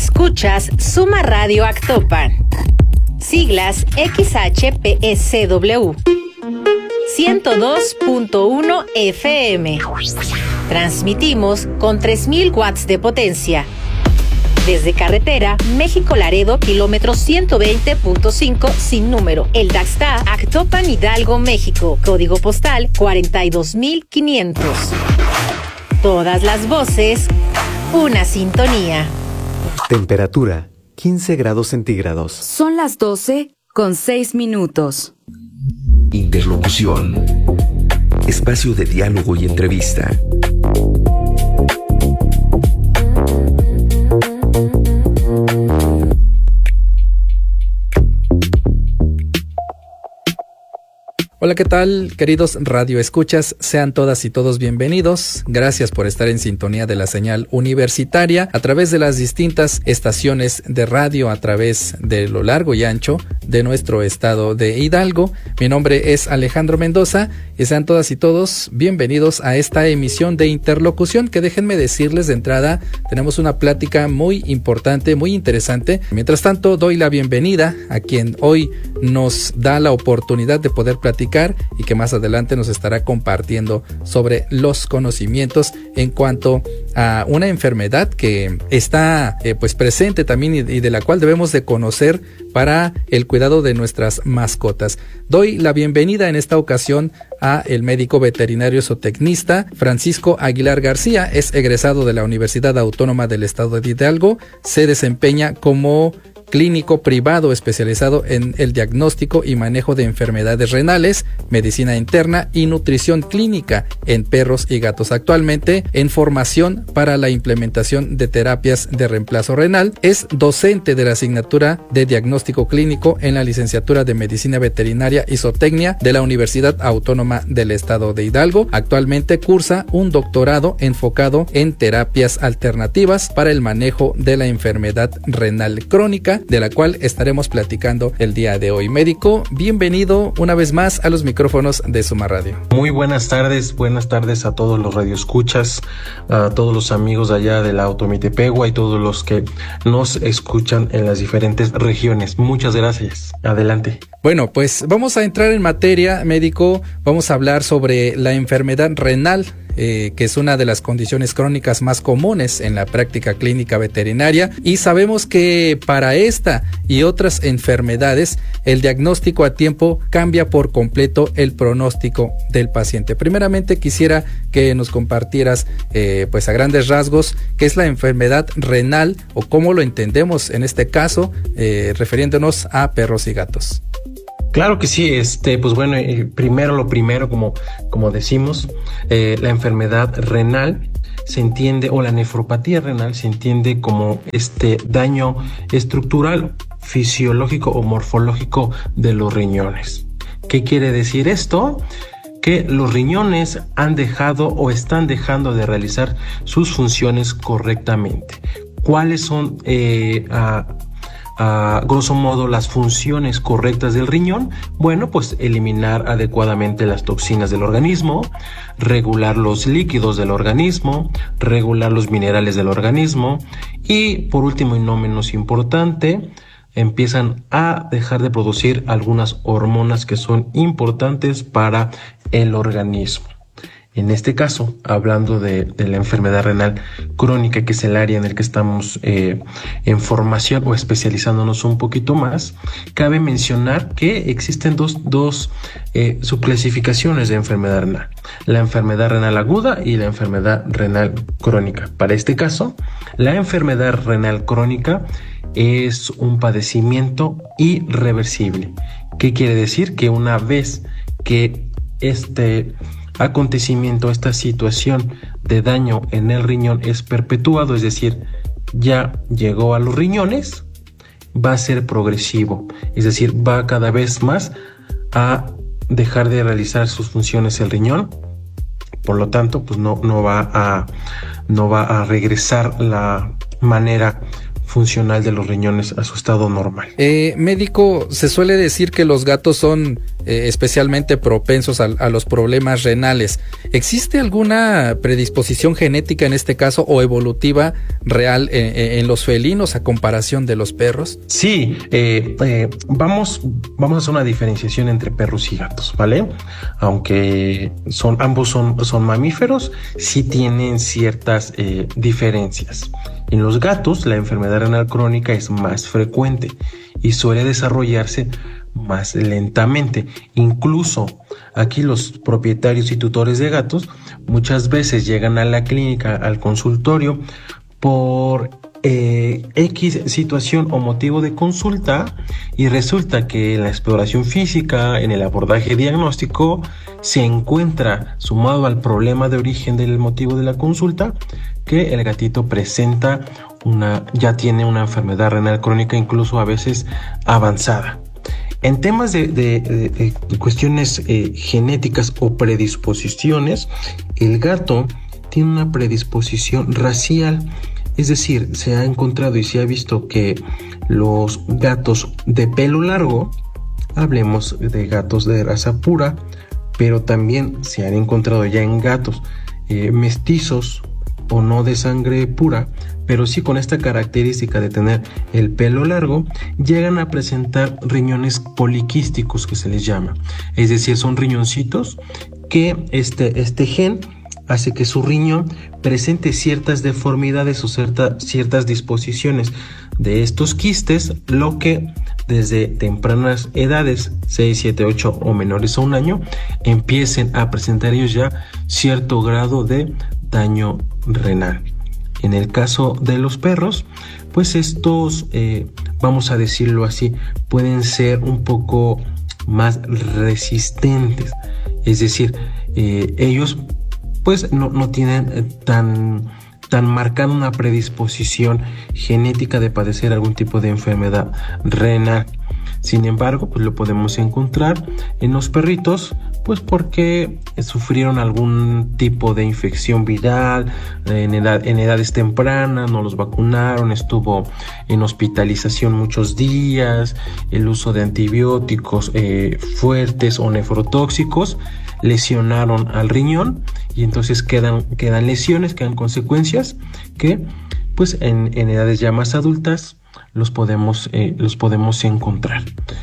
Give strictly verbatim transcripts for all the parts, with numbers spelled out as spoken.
Escuchas Suma Radio Actopan. Siglas X H P S W. ciento dos punto uno F M. Transmitimos con tres mil watts de potencia. Desde carretera México-Laredo, kilómetro ciento veinte punto cinco, sin número. El Daxta, Actopan, Hidalgo, México. Código postal cuarenta y dos mil quinientos. Todas las voces, una sintonía. Temperatura, quince grados centígrados. Son las doce con seis minutos. Interlocución. Espacio de diálogo y entrevista. Hola, ¿qué tal, queridos radioescuchas? Sean todas y todos bienvenidos. Gracias por estar en sintonía de la señal universitaria a través de las distintas estaciones de radio a través de lo largo y ancho de nuestro estado de Hidalgo. Mi nombre es Alejandro Mendoza y sean todas y todos bienvenidos a esta emisión de Interlocución, que déjenme decirles de entrada, tenemos una plática muy importante, muy interesante. Mientras tanto, doy la bienvenida a quien hoy nos da la oportunidad de poder platicar y que más adelante nos estará compartiendo sobre los conocimientos en cuanto a una enfermedad que está eh, pues presente también y, y de la cual debemos de conocer para el cuidado de nuestras mascotas. Doy la bienvenida en esta ocasión a el médico veterinario zootecnista Francisco Aguilar García. Es egresado de la Universidad Autónoma del Estado de Hidalgo. Se desempeña como clínico privado especializado en el diagnóstico y manejo de enfermedades renales, medicina interna y nutrición clínica en perros y gatos. Actualmente en formación para la implementación de terapias de reemplazo renal. Es docente de la asignatura de diagnóstico clínico en la licenciatura de medicina veterinaria y zootecnia de la Universidad Autónoma del Estado de Hidalgo. Actualmente cursa un doctorado enfocado en terapias alternativas para el manejo de la enfermedad renal crónica, de la cual estaremos platicando el día de hoy. Médico, bienvenido una vez más a los micrófonos de Suma Radio. Muy buenas tardes, buenas tardes a todos los radioescuchas, a todos los amigos allá de la Automitepegua y todos los que nos escuchan en las diferentes regiones. Muchas gracias. Adelante. Bueno, pues vamos a entrar en materia, médico. Vamos a hablar sobre la enfermedad renal, Eh, que es una de las condiciones crónicas más comunes en la práctica clínica veterinaria, y sabemos que para esta y otras enfermedades el diagnóstico a tiempo cambia por completo el pronóstico del paciente. Primeramente quisiera que nos compartieras eh, pues a grandes rasgos qué es la enfermedad renal o cómo lo entendemos en este caso, eh, refiriéndonos a perros y gatos. Claro que sí, este, pues bueno, eh, primero lo primero, como, como decimos, eh, la enfermedad renal se entiende, o la nefropatía renal se entiende como este daño estructural, fisiológico o morfológico de los riñones. ¿Qué quiere decir esto? Que los riñones han dejado o están dejando de realizar sus funciones correctamente. ¿Cuáles son eh, a, a grosso modo las funciones correctas del riñón? Bueno, pues eliminar adecuadamente las toxinas del organismo, regular los líquidos del organismo, regular los minerales del organismo y, por último y no menos importante, empiezan a dejar de producir algunas hormonas que son importantes para el organismo. En este caso, hablando de, de la enfermedad renal crónica, que es el área en el que estamos eh, en formación o especializándonos un poquito más, cabe mencionar que existen dos, dos eh, subclasificaciones de enfermedad renal: la enfermedad renal aguda y la enfermedad renal crónica. Para este caso, la enfermedad renal crónica es un padecimiento irreversible. ¿Qué quiere decir? Que una vez que este acontecimiento, esta situación de daño en el riñón es perpetuado, es decir, ya llegó a los riñones, va a ser progresivo, es decir, va cada vez más a dejar de realizar sus funciones el riñón. Por lo tanto, pues no, no va a, no va a regresar la manera funcional de los riñones a su estado normal. Eh, médico, se suele decir que los gatos son eh, especialmente propensos a, a los problemas renales. ¿Existe alguna predisposición genética en este caso o evolutiva real en, en los felinos a comparación de los perros? Sí, eh, eh, vamos, vamos a hacer una diferenciación entre perros y gatos, ¿vale? Aunque son, ambos son, son mamíferos, sí tienen ciertas eh, diferencias. En los gatos, la enfermedad renal crónica es más frecuente y suele desarrollarse más lentamente. Incluso aquí los propietarios y tutores de gatos muchas veces llegan a la clínica, al consultorio, por eh, X situación o motivo de consulta, y resulta que en la exploración física, en el abordaje diagnóstico, se encuentra, sumado al problema de origen del motivo de la consulta, que el gatito presenta una, ya tiene una enfermedad renal crónica, incluso a veces avanzada. En temas de, de, de, de cuestiones eh, genéticas o predisposiciones, el gato tiene una predisposición racial, es decir, se ha encontrado y se ha visto que los gatos de pelo largo, hablemos de gatos de raza pura, pero también se han encontrado ya en gatos eh, mestizos o no de sangre pura, pero sí con esta característica de tener el pelo largo, llegan a presentar riñones poliquísticos, que se les llama. Es decir, son riñoncitos que este, este gen hace que su riñón presente ciertas deformidades o cierta, ciertas disposiciones de estos quistes, lo que desde tempranas edades, seis, siete, ocho o menores a un año, empiecen a presentar ellos ya cierto grado de daño renal. En el caso de los perros, pues estos, eh, vamos a decirlo así, pueden ser un poco más resistentes. Es decir, eh, ellos pues no, no tienen eh, tan, tan marcada una predisposición genética de padecer algún tipo de enfermedad renal. Sin embargo, pues lo podemos encontrar en los perritos, pues porque sufrieron algún tipo de infección viral en, edad, en edades tempranas, no los vacunaron, estuvo en hospitalización muchos días, el uso de antibióticos eh, fuertes o nefrotóxicos lesionaron al riñón, y entonces quedan, quedan lesiones, quedan consecuencias que pues en, en edades ya más adultas los podemos, eh, los podemos encontrar.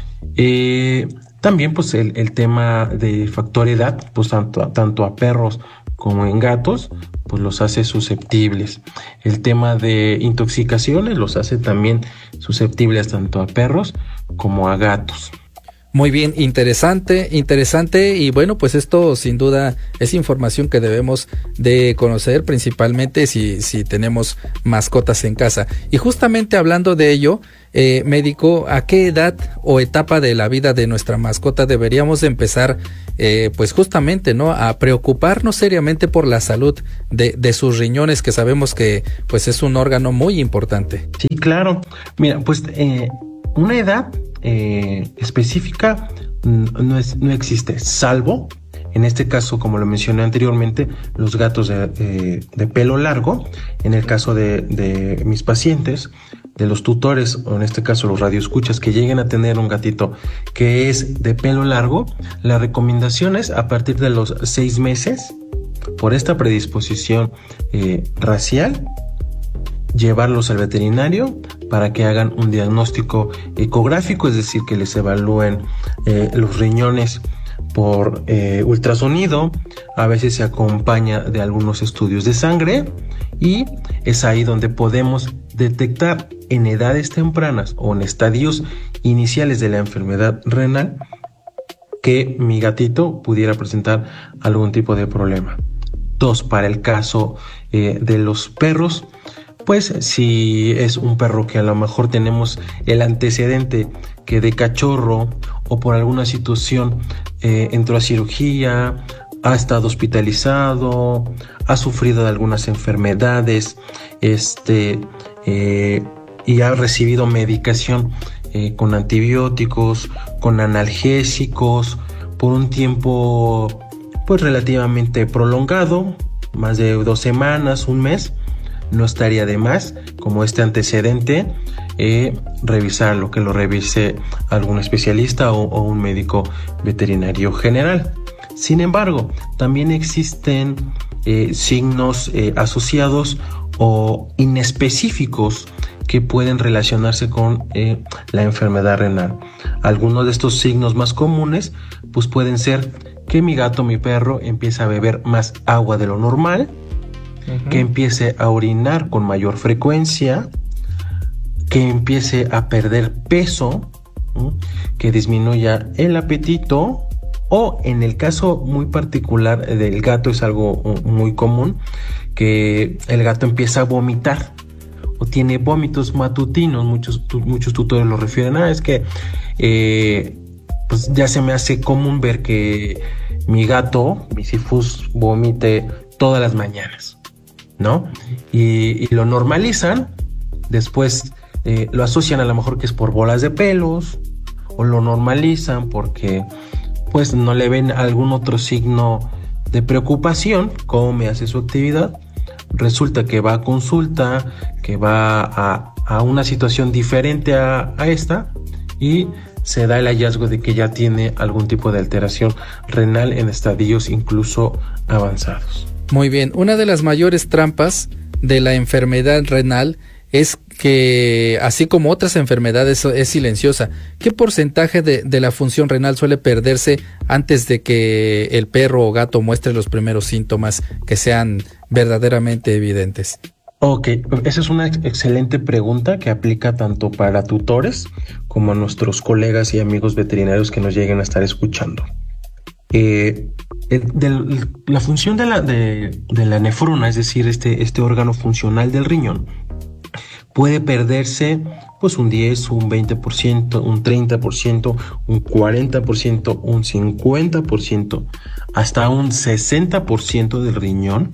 Eh, también pues el, el tema de factor edad, pues tanto, tanto a perros como en gatos, pues los hace susceptibles. El tema de intoxicaciones los hace también susceptibles tanto a perros como a gatos. Muy bien, interesante, interesante, y bueno, pues esto sin duda es información que debemos de conocer, principalmente si, si tenemos mascotas en casa. Y justamente hablando de ello, eh, médico, ¿a qué edad o etapa de la vida de nuestra mascota deberíamos de empezar, eh, pues justamente, ¿no?, a preocuparnos seriamente por la salud de, de sus riñones, que sabemos que pues es un órgano muy importante? Sí, claro. Mira, pues eh, una edad Eh, específica no, es, no existe, salvo en este caso, como lo mencioné anteriormente, los gatos de, de, de pelo largo. En el caso de, de mis pacientes, de los tutores, o en este caso los radioescuchas que lleguen a tener un gatito que es de pelo largo, la recomendación es a partir de los seis meses, por esta predisposición eh, racial, llevarlos al veterinario para que hagan un diagnóstico ecográfico, es decir, que les evalúen eh, los riñones por eh, ultrasonido. A veces se acompaña de algunos estudios de sangre, y es ahí donde podemos detectar en edades tempranas o en estadios iniciales de la enfermedad renal que mi gatito pudiera presentar algún tipo de problema. Dos, para el caso eh, de los perros, pues si es un perro que a lo mejor tenemos el antecedente que de cachorro o por alguna situación eh, entró a cirugía, ha estado hospitalizado, ha sufrido de algunas enfermedades, este, eh, y ha recibido medicación eh, con antibióticos, con analgésicos, por un tiempo pues relativamente prolongado, más de dos semanas, un mes, no estaría de más, como este antecedente, eh, revisarlo, que lo revise algún especialista o, o un médico veterinario general. Sin embargo, también existen eh, signos eh, asociados o inespecíficos que pueden relacionarse con eh, la enfermedad renal. Algunos de estos signos más comunes pues pueden ser que mi gato, mi perro empieza a beber más agua de lo normal, uh-huh. que empiece a orinar con mayor frecuencia, que empiece a perder peso, ¿sí? que disminuya el apetito, o en el caso muy particular del gato es algo muy común, que el gato empieza a vomitar o tiene vómitos matutinos. Muchos, tu, muchos tutores lo refieren a, es que eh, pues ya se me hace común ver que mi gato, mi Sifus, vomite todas las mañanas, ¿no? Y, y lo normalizan, después eh, lo asocian a lo mejor que es por bolas de pelos, o lo normalizan porque pues no le ven algún otro signo de preocupación, cómo me hace su actividad. Resulta que va a consulta, que va a, a una situación diferente a, a esta, y se da el hallazgo de que ya tiene algún tipo de alteración renal en estadios incluso avanzados. Muy bien, una de las mayores trampas de la enfermedad renal es que, así como otras enfermedades, es silenciosa. ¿Qué porcentaje de, de la función renal suele perderse antes de que el perro o gato muestre los primeros síntomas que sean verdaderamente evidentes? Ok, esa es una excelente pregunta que aplica tanto para tutores como a nuestros colegas y amigos veterinarios que nos lleguen a estar escuchando. Eh, el, del, la función de la, de, de la nefrona, es decir, este, este órgano funcional del riñón, puede perderse pues un diez, un veinte por ciento, un treinta por ciento, un cuarenta por ciento, un cincuenta por ciento, hasta un sesenta por ciento del riñón,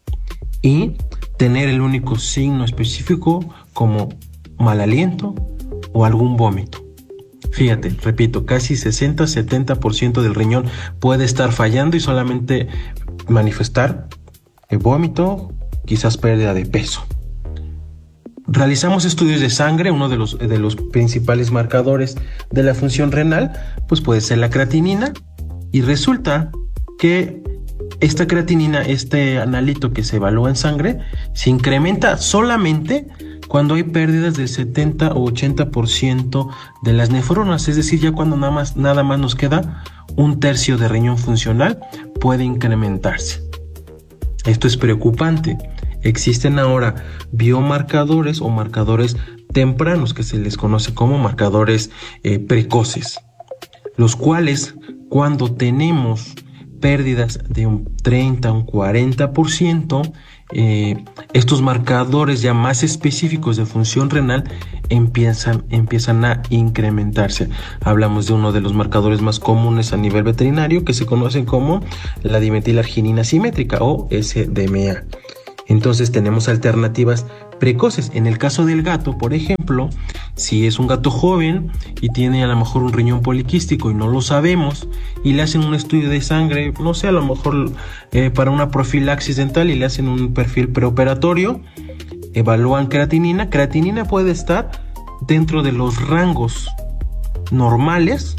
y tener el único signo específico como mal aliento o algún vómito. Fíjate, repito, casi sesenta a setenta por ciento del riñón puede estar fallando y solamente manifestar el vómito, quizás pérdida de peso. Realizamos estudios de sangre. Uno de los, de los principales marcadores de la función renal pues puede ser la creatinina, y resulta que esta creatinina, este analito que se evalúa en sangre, se incrementa solamente cuando hay pérdidas del setenta o ochenta por ciento de las nefronas, es decir, ya cuando nada más, nada más nos queda un tercio de riñón funcional, puede incrementarse. Esto es preocupante. Existen ahora biomarcadores o marcadores tempranos, que se les conoce como marcadores eh, precoces, los cuales, cuando tenemos pérdidas de un treinta, un cuarenta por ciento, eh, estos marcadores ya más específicos de función renal empiezan, empiezan a incrementarse. Hablamos de uno de los marcadores más comunes a nivel veterinario, que se conocen como la dimetilarginina simétrica o S D M A. Entonces tenemos alternativas precoces. En el caso del gato, por ejemplo, si es un gato joven y tiene a lo mejor un riñón poliquístico y no lo sabemos, y le hacen un estudio de sangre, no sé, a lo mejor eh, para una profilaxis dental, y le hacen un perfil preoperatorio, evalúan creatinina. Creatinina puede estar dentro de los rangos normales,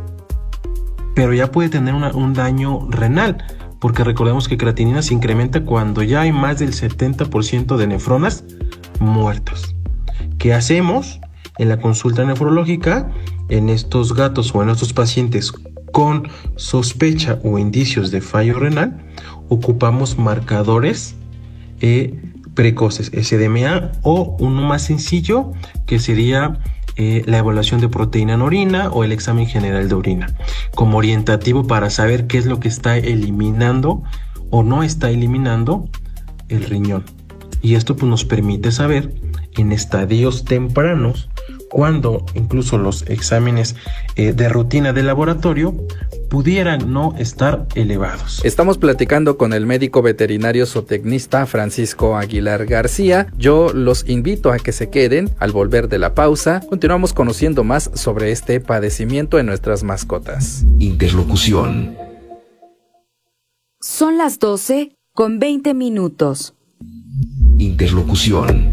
pero ya puede tener una, un daño renal, porque recordemos que creatinina se incrementa cuando ya hay más del setenta por ciento de nefronas muertas. ¿Qué hacemos en la consulta nefrológica? En estos gatos o en estos pacientes con sospecha o indicios de fallo renal, ocupamos marcadores eh, precoces, S D M A, o uno más sencillo que sería Eh, la evaluación de proteína en orina o el examen general de orina, como orientativo para saber qué es lo que está eliminando o no está eliminando el riñón. Y esto pues nos permite saber en estadios tempranos, cuando incluso los exámenes eh, de rutina de laboratorio pudieran no estar elevados. Estamos platicando con el médico veterinario zootecnista Francisco Aguilar García. Yo los invito a que se queden. Al volver de la pausa, continuamos conociendo más sobre este padecimiento en nuestras mascotas. Interlocución. Son las doce con veinte minutos. Interlocución.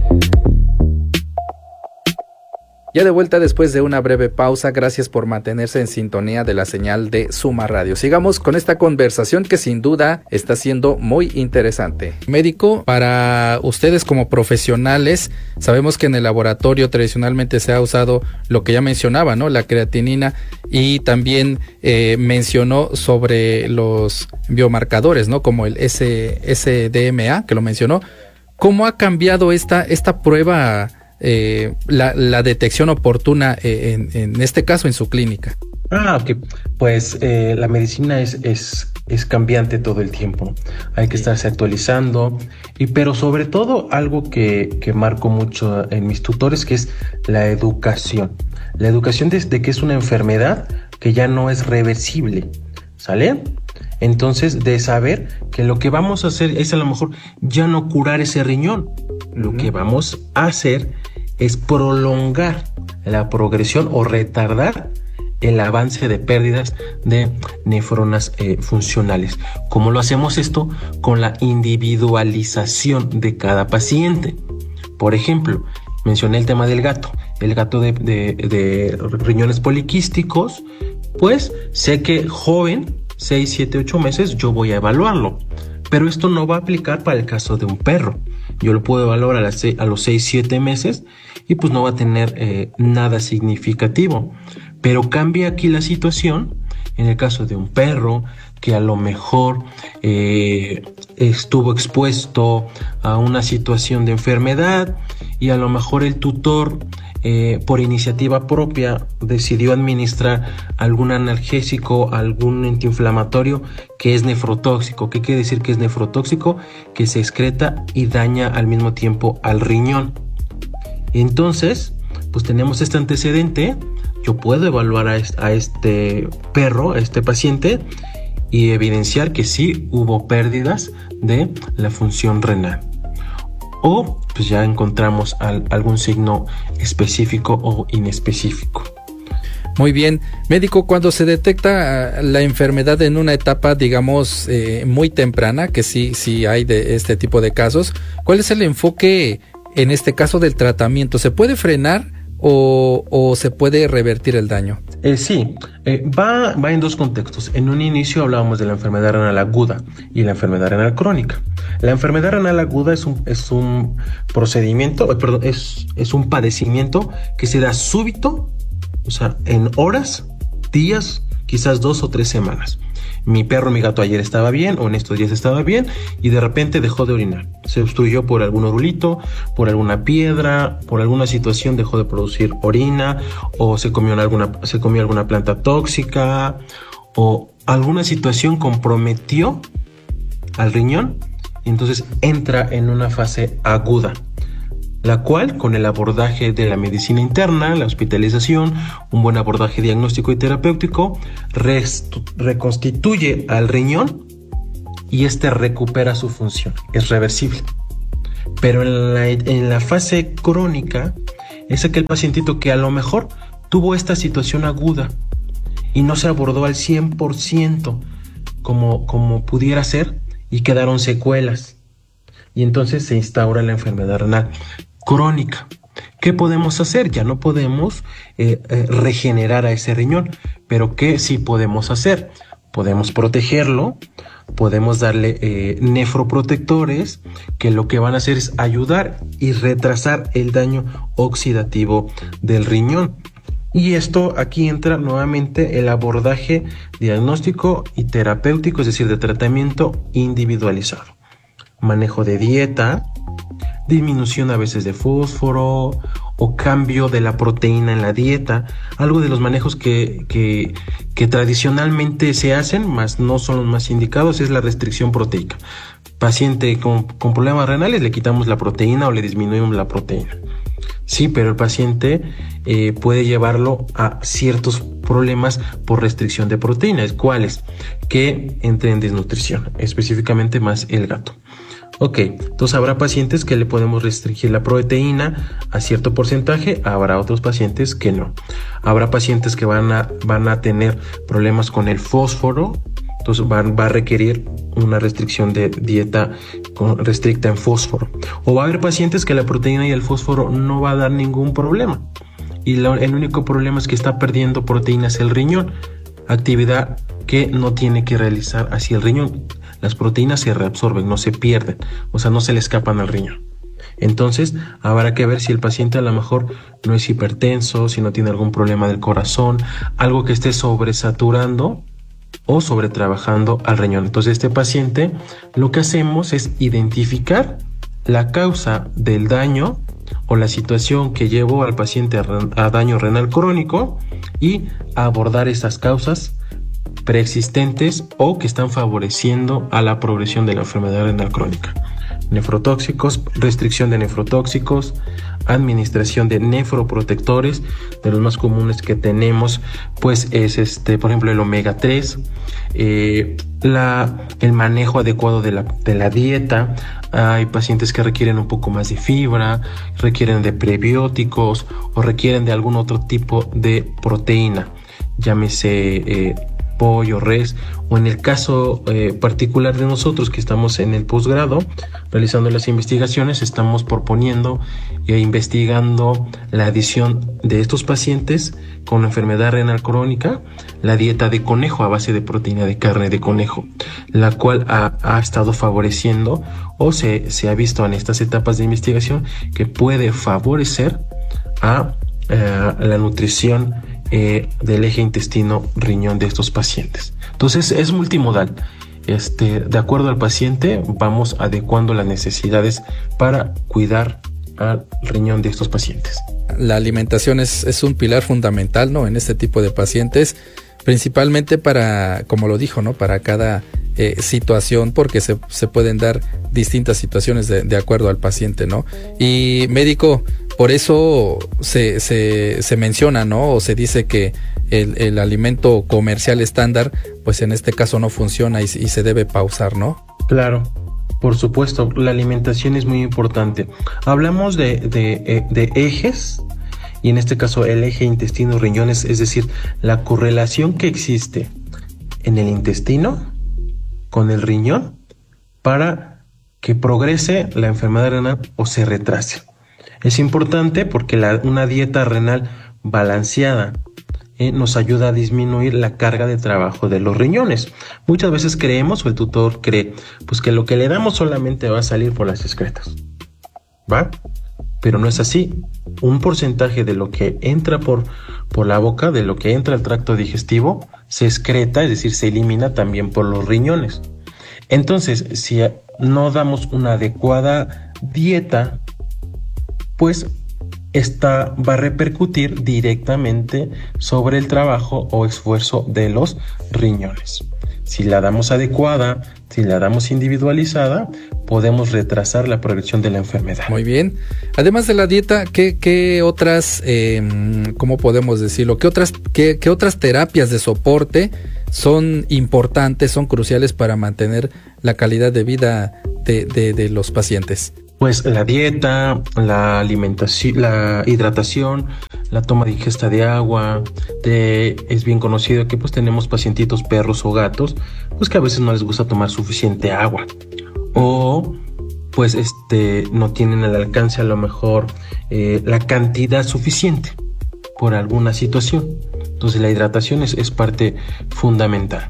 Ya de vuelta después de una breve pausa, gracias por mantenerse en sintonía de la señal de Suma Radio. Sigamos con esta conversación que sin duda está siendo muy interesante. Médico, para ustedes como profesionales, sabemos que en el laboratorio tradicionalmente se ha usado lo que ya mencionaba, ¿no? La creatinina, y también eh, mencionó sobre los biomarcadores, ¿no? Como el S D M A, que lo mencionó. ¿Cómo ha cambiado esta, esta prueba? Eh, la, la detección oportuna eh, en, en este caso en su clínica. Ah, ok. Pues eh, la medicina es, es, es cambiante todo el tiempo. Hay que estarse actualizando. Y, pero sobre todo algo que, que marco mucho en mis tutores, que es la educación. La educación desde que es una enfermedad que ya no es reversible. ¿Sale? Entonces, de saber que lo que vamos a hacer es a lo mejor ya no curar ese riñón. Lo uh-huh. que vamos a hacer es prolongar la progresión o retardar el avance de pérdidas de nefronas eh, funcionales. ¿Cómo lo hacemos esto? Con la individualización de cada paciente. Por ejemplo, mencioné el tema del gato. El gato de, de, de riñones poliquísticos, pues sé que joven, seis, siete, ocho meses, yo voy a evaluarlo. Pero esto no va a aplicar para el caso de un perro. Yo lo puedo evaluar a, las, a los seis, siete meses y pues no va a tener eh, nada significativo. Pero cambia aquí la situación en el caso de un perro que a lo mejor eh, estuvo expuesto a una situación de enfermedad y a lo mejor el tutor eh, por iniciativa propia decidió administrar algún analgésico, algún antiinflamatorio que es nefrotóxico. ¿Qué quiere decir que es nefrotóxico? Que se excreta y daña al mismo tiempo al riñón. Entonces, pues tenemos este antecedente. Yo puedo evaluar a este, a este perro, a este paciente, y evidenciar que sí hubo pérdidas de la función renal. O pues ya encontramos al, algún signo específico o inespecífico. Muy bien. Médico, cuando se detecta la enfermedad en una etapa, digamos, eh, muy temprana, que sí, sí hay de este tipo de casos, ¿cuál es el enfoque en este caso del tratamiento? ¿Se puede frenar o, o se puede revertir el daño? Eh, sí, eh, va, va en dos contextos. En un inicio hablábamos de la enfermedad renal aguda y la enfermedad renal crónica. La enfermedad renal aguda es un, es un procedimiento, eh, perdón, es, es un padecimiento que se da súbito, o sea, en horas, días, quizás dos o tres semanas. Mi perro, mi gato ayer estaba bien, o en estos días estaba bien, y de repente dejó de orinar. Se obstruyó por algún orulito, por alguna piedra, por alguna situación dejó de producir orina, o se comió alguna, se comió alguna planta tóxica, o alguna situación comprometió al riñón, y entonces entra en una fase aguda, la cual, con el abordaje de la medicina interna, la hospitalización, un buen abordaje diagnóstico y terapéutico, restu- reconstituye al riñón y este recupera su función. Es reversible. Pero en la, en la fase crónica es aquel pacientito que a lo mejor tuvo esta situación aguda y no se abordó al cien por ciento como, como pudiera ser, y quedaron secuelas. Y entonces se instaura la enfermedad renal crónica. ¿Qué podemos hacer? Ya no podemos eh, eh, regenerar a ese riñón, pero ¿qué sí podemos hacer? Podemos protegerlo, podemos darle eh, nefroprotectores que lo que van a hacer es ayudar y retrasar el daño oxidativo del riñón. Y esto, aquí entra nuevamente el abordaje diagnóstico y terapéutico, es decir, de tratamiento individualizado. Manejo de dieta, disminución a veces de fósforo o cambio de la proteína en la dieta. Algo de los manejos que, que, que tradicionalmente se hacen, mas no son los más indicados, es la restricción proteica. Paciente con, con problemas renales, le quitamos la proteína o le disminuimos la proteína. Sí, pero el paciente eh, puede llevarlo a ciertos problemas por restricción de proteínas. ¿Cuáles? Que entre en desnutrición, específicamente más el gato. Ok, entonces habrá pacientes que le podemos restringir la proteína a cierto porcentaje, habrá otros pacientes que no. Habrá pacientes que van a, van a tener problemas con el fósforo, Entonces va, va a requerir una restricción de dieta con, restricta en fósforo. O va a haber pacientes que la proteína y el fósforo no va a dar ningún problema. Y lo, el único problema es que está perdiendo proteínas el riñón. Actividad que no tiene que realizar hacia el riñón. Las proteínas se reabsorben, no se pierden. O sea, no se le escapan al riñón. Entonces habrá que ver si el paciente a lo mejor no es hipertenso, si no tiene algún problema del corazón, algo que esté sobresaturando o sobretrabajando al riñón. Entonces este paciente, lo que hacemos es identificar la causa del daño o la situación que llevó al paciente a, a daño renal crónico y abordar esas causas preexistentes o que están favoreciendo a la progresión de la enfermedad renal crónica. Nefrotóxicos, restricción de nefrotóxicos, administración de nefroprotectores. De los más comunes que tenemos pues es este, por ejemplo, el omega tres, eh, la, el manejo adecuado de la, de la dieta. Hay pacientes que requieren un poco más de fibra, requieren de prebióticos o requieren de algún otro tipo de proteína, llámese eh, pollo, res, o en el caso eh, particular de nosotros que estamos en el posgrado realizando las investigaciones, estamos proponiendo e investigando la adición de estos pacientes con enfermedad renal crónica, la dieta de conejo a base de proteína de carne de conejo, la cual ha, ha estado favoreciendo o se, se ha visto en estas etapas de investigación que puede favorecer a eh, la nutrición Eh, del eje intestino-riñón de estos pacientes. Entonces es multimodal. Este, de acuerdo al paciente, vamos adecuando las necesidades para cuidar al riñón de estos pacientes. La alimentación es, es un pilar fundamental, ¿no?, en este tipo de pacientes, principalmente para, como lo dijo, ¿no?, para cada eh, situación, porque se, se pueden dar distintas situaciones de, de acuerdo al paciente, ¿no? Y médico, por eso se, se, se menciona, ¿no?, o se dice que el, el alimento comercial estándar, pues en este caso no funciona y, y se debe pausar, ¿no? Claro, por supuesto, la alimentación es muy importante. Hablamos de, de, de ejes, y en este caso el eje intestino-riñones, es decir, la correlación que existe en el intestino con el riñón para que progrese la enfermedad renal o se retrase. Es importante porque la, una dieta renal balanceada eh, nos ayuda a disminuir la carga de trabajo de los riñones. Muchas veces creemos, o el tutor cree, pues que lo que le damos solamente va a salir por las excretas, ¿va? Pero no es así. Un porcentaje de lo que entra por, por la boca, de lo que entra al tracto digestivo, se excreta, es decir, se elimina también por los riñones. Entonces, si no damos una adecuada dieta, pues esta va a repercutir directamente sobre el trabajo o esfuerzo de los riñones. Si la damos adecuada, si la damos individualizada, podemos retrasar la progresión de la enfermedad. Muy bien. Además de la dieta, ¿qué, qué otras, eh, cómo podemos decirlo, qué otras, qué, qué otras terapias de soporte son importantes, son cruciales para mantener la calidad de vida de, de, de los pacientes? Pues la dieta, la alimentación, la hidratación, la toma de ingesta de agua. De, es bien conocido que pues tenemos pacientitos perros o gatos, pues que a veces no les gusta tomar suficiente agua, o pues este no tienen al alcance a lo mejor eh, la cantidad suficiente por alguna situación. Entonces la hidratación es, es parte fundamental.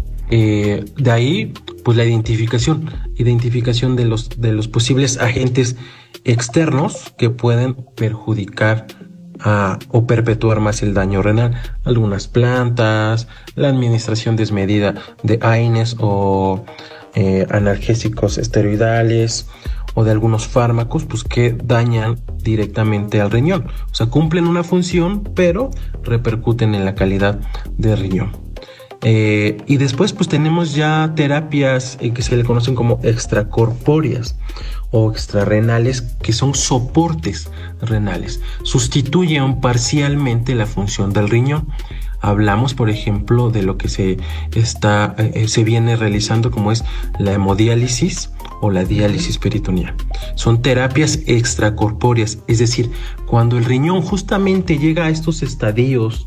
Eh, de ahí, pues la identificación, identificación de los, de los posibles agentes externos que pueden perjudicar a, o perpetuar más el daño renal. Algunas plantas, la administración desmedida de A I N Es o eh, analgésicos esteroidales o de algunos fármacos, pues que dañan directamente al riñón. O sea, cumplen una función, pero repercuten en la calidad del riñón. Eh, y después pues tenemos ya terapias eh, que se le conocen como extracorpóreas o extrarrenales, que son soportes renales, sustituyen parcialmente la función del riñón. Hablamos, por ejemplo, de lo que se está eh, se viene realizando, como es la hemodiálisis o la diálisis peritoneal. Son terapias extracorpóreas, es decir, cuando el riñón justamente llega a estos estadios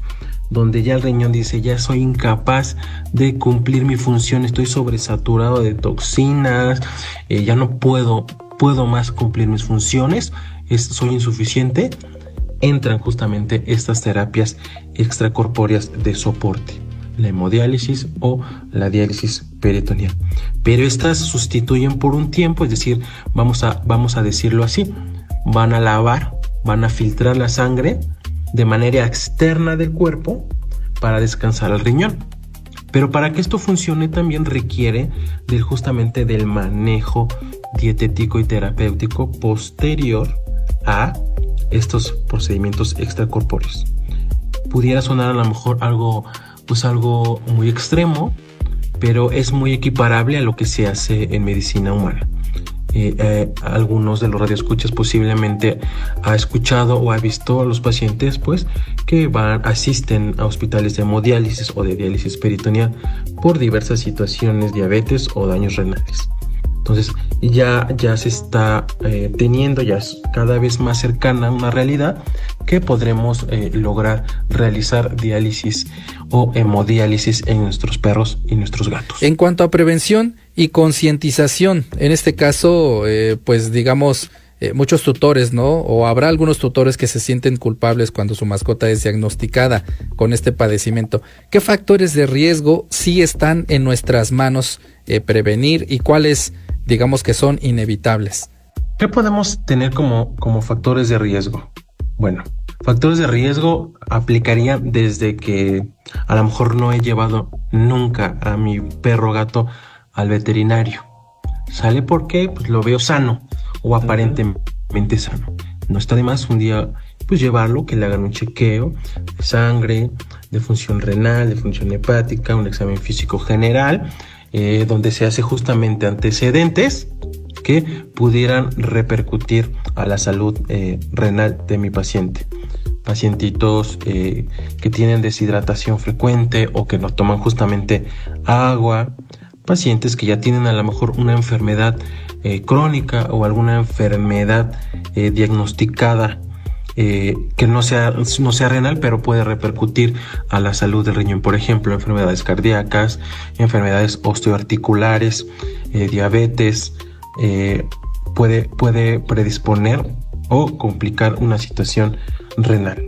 donde ya el riñón dice, ya soy incapaz de cumplir mi función, estoy sobresaturado de toxinas, eh, ya no puedo, puedo más cumplir mis funciones, es, soy insuficiente, entran justamente estas terapias extracorpóreas de soporte, la hemodiálisis o la diálisis peritoneal. Pero estas sustituyen por un tiempo, es decir, vamos a, vamos a decirlo así, van a lavar, van a filtrar la sangre de manera externa del cuerpo para descansar al riñón. Pero para que esto funcione también requiere del, justamente del manejo dietético y terapéutico posterior a estos procedimientos extracorpóreos. Pudiera sonar a lo mejor algo, pues algo muy extremo, pero es muy equiparable a lo que se hace en medicina humana. Eh, eh, algunos de los radioescuchas posiblemente ha escuchado o ha visto a los pacientes pues que van, asisten a hospitales de hemodiálisis o de diálisis peritoneal por diversas situaciones, diabetes o daños renales. Entonces ya, ya se está eh, teniendo, ya es cada vez más cercana a una realidad que podremos eh, lograr realizar diálisis o hemodiálisis en nuestros perros y nuestros gatos. En cuanto a prevención y concientización, en este caso, eh, pues digamos, eh, muchos tutores, ¿no? O habrá algunos tutores que se sienten culpables cuando su mascota es diagnosticada con este padecimiento. ¿Qué factores de riesgo sí están en nuestras manos eh, prevenir y cuáles, digamos, que son inevitables? ¿Qué podemos tener como, como factores de riesgo? Bueno, factores de riesgo aplicaría desde que a lo mejor no he llevado nunca a mi perro o gato al veterinario. ¿Sale? Porque pues lo veo sano o aparentemente sano. No está de más un día pues llevarlo, que le hagan un chequeo de sangre, de función renal, de función hepática, un examen físico general, eh, donde se hace justamente antecedentes que pudieran repercutir a la salud eh, renal de mi paciente. Pacientitos eh, que tienen deshidratación frecuente o que no toman justamente agua, pacientes que ya tienen a lo mejor una enfermedad eh, crónica o alguna enfermedad eh, diagnosticada eh, que no sea, no sea renal, pero puede repercutir a la salud del riñón. Por ejemplo, enfermedades cardíacas, enfermedades osteoarticulares, eh, diabetes, eh, puede, puede predisponer o complicar una situación renal.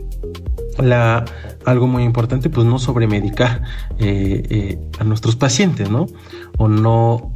La, algo muy importante, pues no sobremedicar eh, eh, a nuestros pacientes, ¿no? O no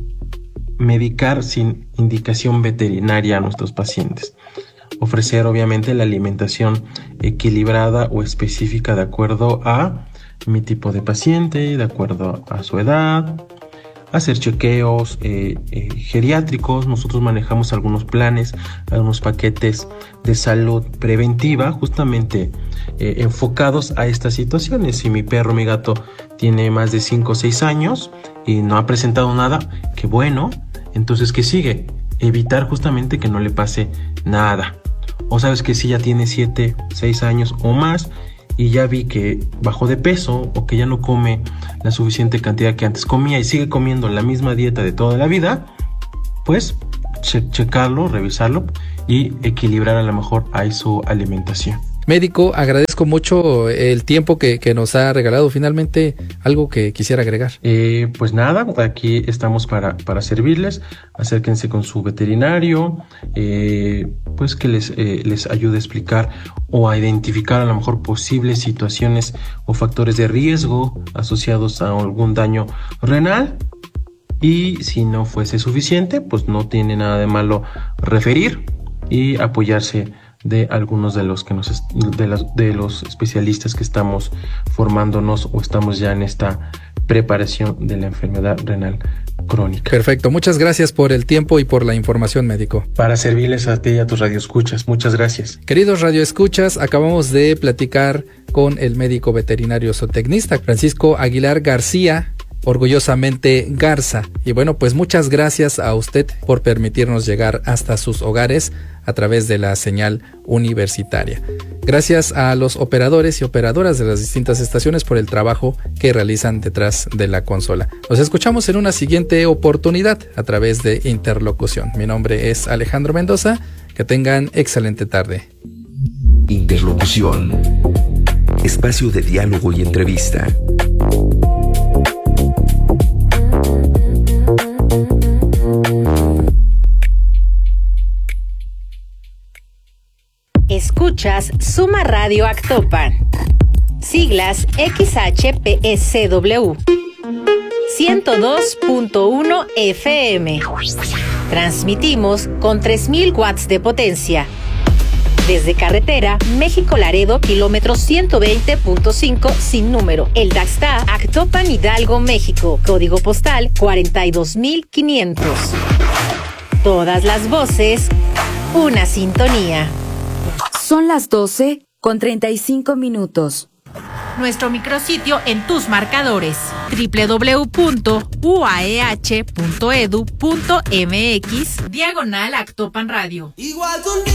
medicar sin indicación veterinaria a nuestros pacientes. Ofrecer obviamente la alimentación equilibrada o específica de acuerdo a mi tipo de paciente, de acuerdo a su edad. Hacer chequeos eh, eh, geriátricos. Nosotros manejamos algunos planes, algunos paquetes de salud preventiva justamente eh, enfocados a estas situaciones. Si mi perro o mi gato tiene más de cinco o seis años y no ha presentado nada, qué bueno, entonces ¿qué sigue? Evitar justamente que no le pase nada. O sabes que si ya tiene siete, seis años o más y ya vi que bajó de peso o que ya no come la suficiente cantidad que antes comía y sigue comiendo la misma dieta de toda la vida, pues che- checarlo, revisarlo y equilibrar a lo mejor ahí su alimentación. Médico, agradezco mucho el tiempo que, que nos ha regalado. Finalmente, algo que quisiera agregar. Eh, pues nada, aquí estamos para, para servirles. Acérquense con su veterinario, eh, pues que les, eh, les ayude a explicar o a identificar a lo mejor posibles situaciones o factores de riesgo asociados a algún daño renal. Y si no fuese suficiente, pues no tiene nada de malo referir y apoyarse de algunos de los que nos de, las, de los especialistas que estamos formándonos o estamos ya en esta preparación de la enfermedad renal crónica. Perfecto, muchas gracias por el tiempo y por la información, médico. Para servirles a ti y a tus radioescuchas, muchas gracias. Queridos radioescuchas, acabamos de platicar con el médico veterinario zootecnista Francisco Aguilar García, orgullosamente Garza. Y bueno, pues muchas gracias a usted por permitirnos llegar hasta sus hogares a través de la señal universitaria. Gracias a los operadores y operadoras de las distintas estaciones por el trabajo que realizan detrás de la consola. Nos escuchamos en una siguiente oportunidad a través de Interlocución. Mi nombre es Alejandro Mendoza. Que tengan excelente tarde. Interlocución. espacio de diálogo y entrevista. Escuchas Suma Radio Actopan. Siglas X H P S W. ciento dos punto uno F M. Transmitimos con tres mil watts de potencia. Desde carretera México-Laredo, kilómetro ciento veinte punto cinco sin número. El Daxta, Actopan, Hidalgo, México. Código postal cuarenta y dos mil quinientos. Todas las voces, una sintonía. Son las doce con treinta y cinco minutos. Nuestro micrositio en tus marcadores: doble u doble u doble u punto u a e h punto e d u punto m x diagonal Actopan Radio.